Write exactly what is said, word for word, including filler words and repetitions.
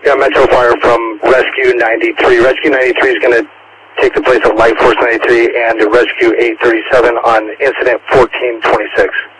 Yeah, Metro Fire from Rescue ninety-three. Rescue ninety-three is going to take the place of Light Force ninety-three and Rescue eight thirty-seven on incident fourteen twenty-six.